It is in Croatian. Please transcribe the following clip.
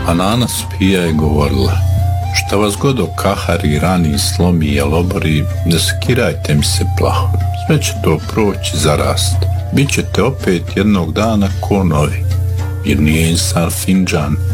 A Nana spija je govorila: šta vas god okahari, rani, slomi i obori, ne skirajte mi se plaho. Sve će to proći, zarast. Bićete opet jednog dana ko novi. Jer nije insan finđan,